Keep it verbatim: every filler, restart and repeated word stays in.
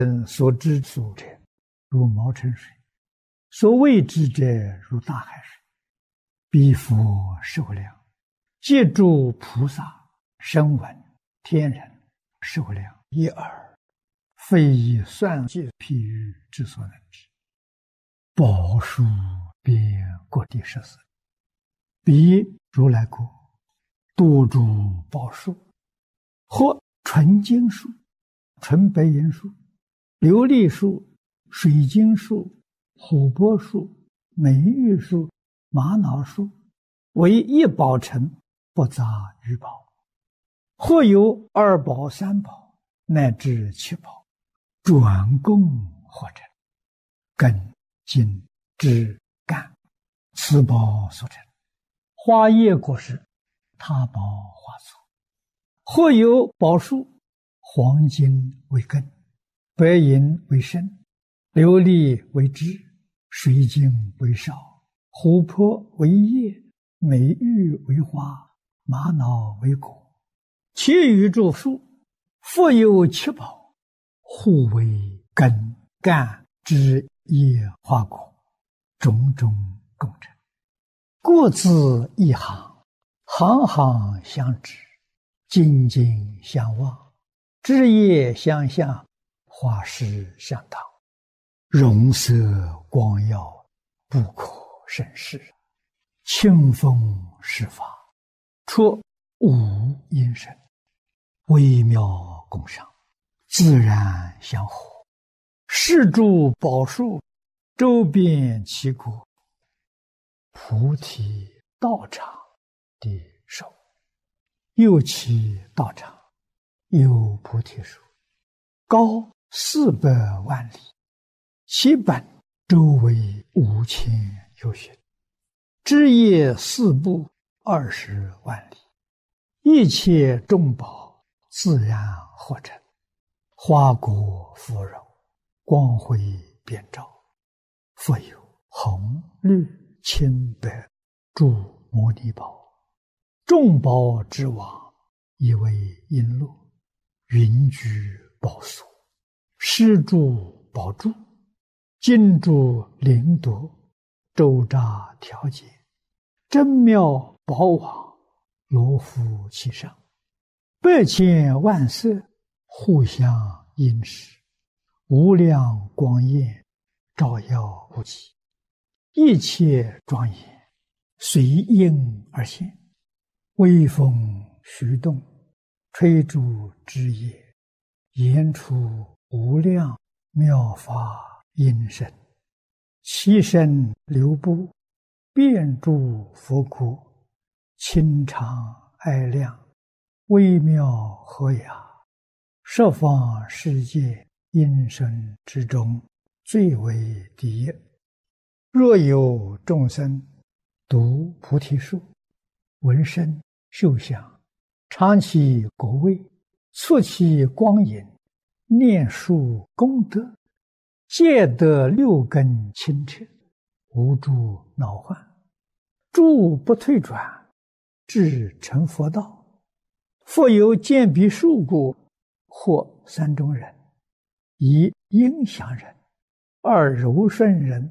人所知所者，如毛成水；所未知者，如大海水。彼佛受量，借诸菩萨、声闻、天人受量一耳，非以算计譬喻之所能知。宝树遍各地十四，彼如来国多诸宝树，或纯金树、纯白银树、琉璃树、水晶树、琥珀树、美玉树、玛瑙树，为一宝城，不杂于宝。或有二宝、三宝，乃至七宝，转供或成，根、茎、枝、干，此宝所成。花叶果实，他宝花簇。或有宝树，黄金为根，白银为身，琉璃为枝，水晶为少，琥珀为叶，美玉为花，玛瑙为果。其余诸树，复有七宝，互为根、干、枝、叶、花、果，种种共成。各自一行，行行相知，茎茎相望，枝叶相向，花实相当，容色光耀，不可胜视。清风施法，出无因声，微妙共赏，自然相合。是诸宝树，周遍其国，菩提道场的手。右其道场，有菩提树，高四百万里，其本周围五千由旬，枝叶四部二十万里，一切众宝自然合成，花果芙蓉，光辉遍照。复有红、绿、青、白诸摩尼宝，众宝之王，以为璎珞，云居宝所，施诸宝柱，金珠灵夺，周匝调节，真妙宝网，罗敷其上，百千万色，互相映饰，无量光焰，照耀无极，一切庄严，随应而现。微风徐动，吹诸枝叶，言出无量妙法音声，其声流布，遍诸佛国，清长爱亮，微妙和雅，十方世界音声之中，最为第一。若有众生读菩提树，闻声嗅香，尝其果味，触其光影，念树功德，皆得六根清澈，无诸恼患，诸不退转，至成佛道。复有见彼树故，或三种人：一应祥人，二柔顺人，